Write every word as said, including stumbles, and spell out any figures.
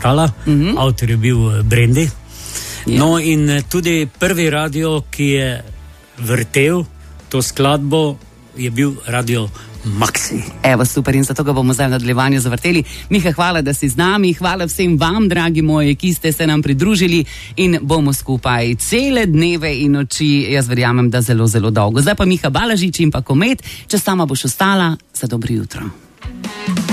skala, mm-hmm. avtor je bil Brendi. Yeah. No in tudi prvi radio, ki je vrtel to skladbo, je bil radio Maxi. Evo, super, in zato ga bomo zdaj v nadaljevanju zavrteli. Miha, hvala, da si z nami, hvala vsem vam, dragi moji, ki ste se nam pridružili in bomo skupaj cele dneve in noči, jaz verjamem, da zelo, zelo dolgo. Zdaj pa Miha Balažič in pa Komet, če sama boš ostala, za dobro jutro.